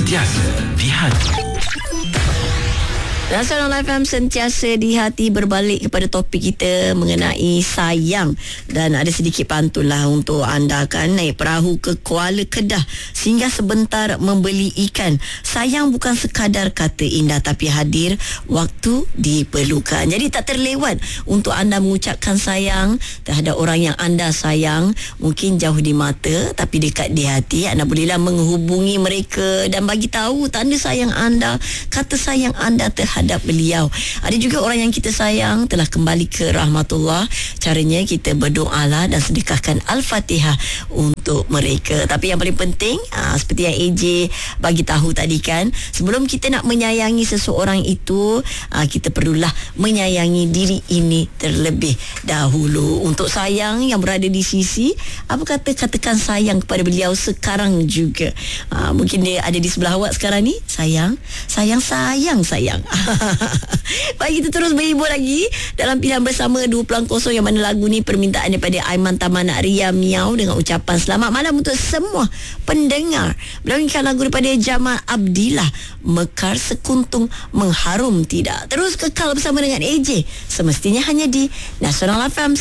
sentiasa di hati. Nasional FM sentiasa di hati. Berbalik kepada topik kita mengenai sayang, dan ada sedikit pantun lah untuk anda kan. Naik perahu ke Kuala Kedah, singgah sebentar membeli ikan. Sayang bukan sekadar kata indah, tapi hadir waktu diperlukan. Jadi tak terlewat untuk anda mengucapkan sayang terhadap orang yang anda sayang. Mungkin jauh di mata tapi dekat di hati. Anda bolehlah menghubungi mereka dan bagi tahu tanda sayang anda, kata sayang anda terhadap beliau. Ada juga orang yang kita sayang telah kembali ke rahmatullah. Caranya kita berdoalah dan sedekahkan Al-Fatihah untuk mereka. Tapi yang paling penting, seperti yang AJ bagi tahu tadi kan, sebelum kita nak menyayangi seseorang itu, kita perlulah menyayangi diri ini terlebih dahulu. Untuk sayang yang berada di sisi, apa kata katakan sayang kepada beliau sekarang juga. Mungkin dia ada di sebelah awak sekarang ni. Sayang. Baik, kita terus berhibur lagi dalam pilihan bersama 2.0 yang mana lagu ni permintaan daripada Aiman Tamanak Ria Miau dengan ucapan selamat malam untuk semua pendengar. Melawinkan lagu daripada Jamal Abdillah, Mekar Sekuntung Mengharum Tidak. Terus kekal bersama dengan AJ, semestinya hanya di Nasional FM